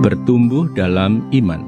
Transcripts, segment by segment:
Bertumbuh dalam iman.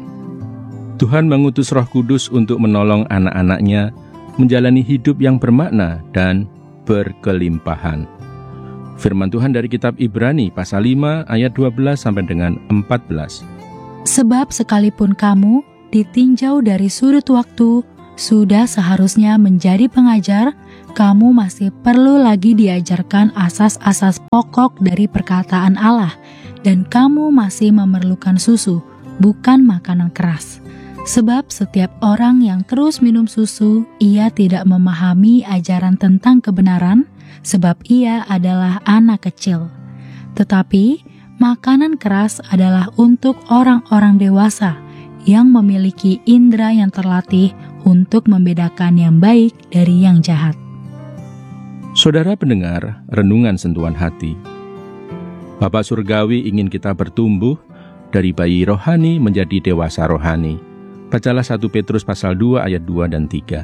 Tuhan mengutus Roh Kudus untuk menolong anak-anaknya menjalani hidup yang bermakna dan berkelimpahan. Firman Tuhan dari kitab Ibrani pasal 5 ayat 12 sampai dengan 14. Sebab sekalipun kamu ditinjau dari sudut waktu, sudah seharusnya menjadi pengajar, kamu masih perlu lagi diajarkan asas-asas pokok dari perkataan Allah, dan kamu masih memerlukan susu, bukan makanan keras. Sebab setiap orang yang terus minum susu, ia tidak memahami ajaran tentang kebenaran, sebab ia adalah anak kecil. Tetapi makanan keras adalah untuk orang-orang dewasa yang memiliki indera yang terlatih untuk membedakan yang baik dari yang jahat. Saudara pendengar, renungan sentuhan hati. Bapa Surgawi ingin kita bertumbuh dari bayi rohani menjadi dewasa rohani. Bacalah 1 Petrus pasal 2 ayat 2 dan 3.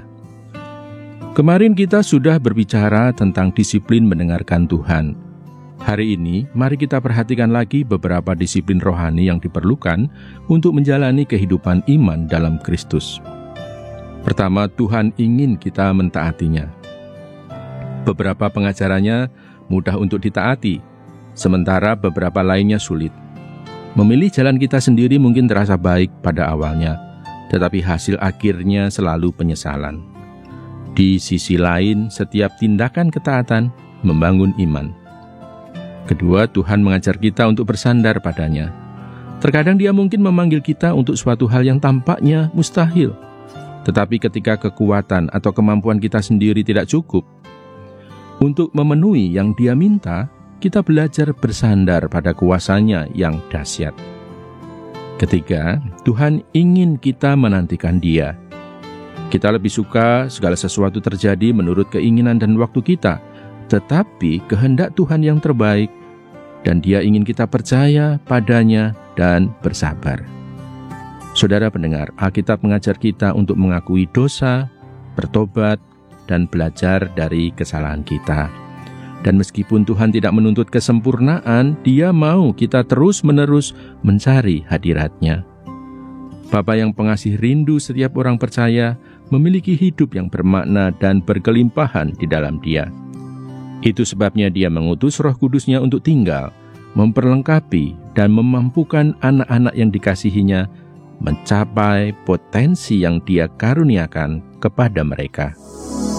Kemarin kita sudah berbicara tentang disiplin mendengarkan Tuhan. Hari ini, mari kita perhatikan lagi beberapa disiplin rohani yang diperlukan untuk menjalani kehidupan iman dalam Kristus. Pertama, Tuhan ingin kita mentaatinya. Beberapa pengajarannya mudah untuk ditaati, sementara beberapa lainnya sulit. Memilih jalan kita sendiri mungkin terasa baik pada awalnya, tetapi hasil akhirnya selalu penyesalan. Di sisi lain, setiap tindakan ketaatan membangun iman. Kedua, Tuhan mengajar kita untuk bersandar padanya. Terkadang Dia mungkin memanggil kita untuk suatu hal yang tampaknya mustahil. Tetapi ketika kekuatan atau kemampuan kita sendiri tidak cukup untuk memenuhi yang Dia minta, kita belajar bersandar pada kuasa-Nya yang dahsyat. Ketiga, Tuhan ingin kita menantikan Dia. Kita lebih suka segala sesuatu terjadi menurut keinginan dan waktu kita, tetapi kehendak Tuhan yang terbaik, dan Dia ingin kita percaya padanya dan bersabar. Saudara pendengar, Alkitab mengajar kita untuk mengakui dosa, bertobat, dan belajar dari kesalahan kita. Dan meskipun Tuhan tidak menuntut kesempurnaan, Dia mau kita terus-menerus mencari hadirat-Nya. Bapa yang pengasih rindu setiap orang percaya memiliki hidup yang bermakna dan berkelimpahan di dalam Dia. Itu sebabnya Dia mengutus Roh Kudus-Nya untuk tinggal, memperlengkapi dan memampukan anak-anak yang dikasihi-Nya mencapai potensi yang Dia karuniakan kepada mereka.